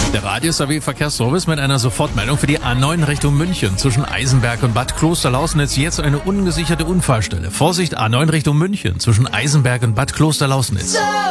Der Radius AW Verkehrsservice mit einer Sofortmeldung für die A9 Richtung München. Zwischen Eisenberg und Bad Klosterlausnitz jetzt eine ungesicherte Unfallstelle. Vorsicht, A9 Richtung München zwischen Eisenberg und Bad Klosterlausnitz.